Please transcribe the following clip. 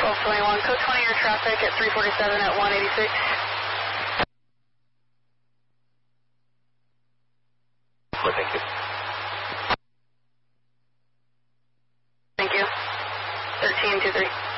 Gulf 21, code 20 your traffic at 347 at 186. Thank you. Thank you. 1323.